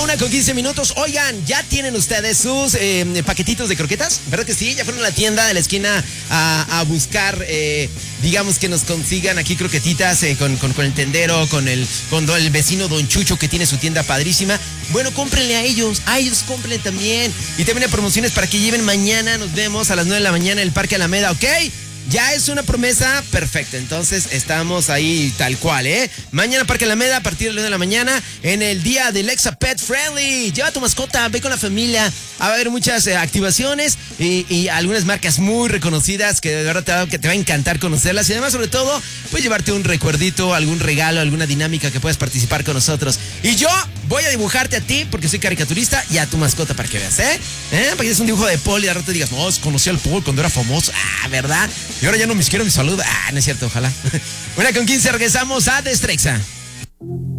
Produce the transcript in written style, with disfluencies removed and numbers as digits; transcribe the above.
1:15. Oigan, ¿ya tienen ustedes sus paquetitos de croquetas? ¿Verdad que sí? ¿Ya fueron a la tienda de la esquina a buscar, digamos que nos consigan aquí croquetitas con el tendero, con el vecino Don Chucho que tiene su tienda padrísima? Bueno, cómprenle a ellos cómprenle también. Y también hay promociones para que lleven mañana. Nos vemos a las 9 de la mañana en el Parque Alameda, ¿ok? Ya es una promesa perfecta, entonces estamos ahí tal cual, ¿eh? Mañana Parque Alameda a partir de las 9 de la mañana en el día del Exa Pet Friendly. Lleva a tu mascota, ve con la familia. Va a haber muchas activaciones y algunas marcas muy reconocidas que de verdad te va a encantar conocerlas. Y además, sobre todo, puedes llevarte un recuerdito, algún regalo, alguna dinámica que puedas participar con nosotros. Y yo voy a dibujarte a ti porque soy caricaturista y a tu mascota para que veas, ¿eh? Para que des un dibujo de Paul y de rato digas, no, conocí al Paul cuando era famoso. ¿Verdad? Y ahora ya no me quiero mi salud. No es cierto, ojalá. 1:15, regresamos a Destreza.